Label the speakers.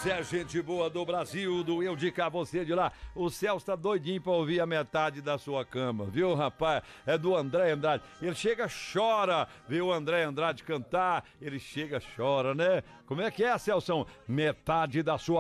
Speaker 1: Essa é a gente boa do Brasil, do Eu de Cá, você de lá. O Celso tá doidinho pra ouvir a metade da sua cama, viu, rapaz? É do André Andrade. Ele chega, chora, vê o André Andrade cantar, ele chega, chora, né? Como é que é, Celso? Metade da sua